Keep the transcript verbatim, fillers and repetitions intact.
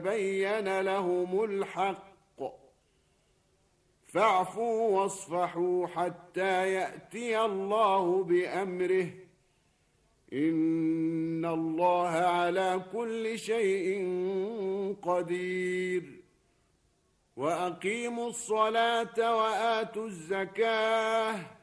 تبين لهم الحق فاعفوا واصفحوا حتى يأتي الله بأمره إن الله على كل شيء قدير وأقيموا الصلاة وآتوا الزكاة